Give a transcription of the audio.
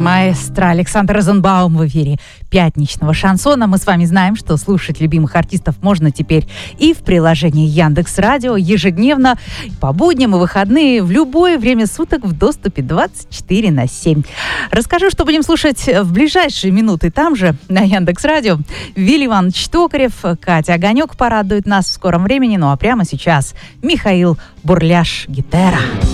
Маэстро Александр Розенбаум в эфире пятничного шансона. Мы с вами знаем, что слушать любимых артистов можно теперь и в приложении Яндекс.Радио ежедневно, по будням и выходные, в любое время суток в доступе 24/7. Расскажу, что будем слушать в ближайшие минуты там же, на Яндекс.Радио. Вилли Иванович Токарев, Катя Огонек порадует нас в скором времени. Ну а прямо сейчас Михаил Бурляш, гитара.